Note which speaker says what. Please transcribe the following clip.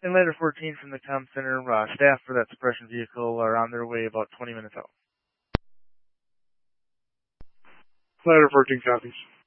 Speaker 1: And Ladder 14 from the comm center, staff for that suppression vehicle are on their way about 20 minutes out.
Speaker 2: Ladder 14 copies.